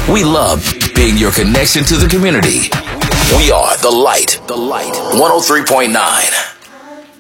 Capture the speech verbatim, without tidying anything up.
We love being your connection to the community. We are The Light. The Light. one oh three point nine.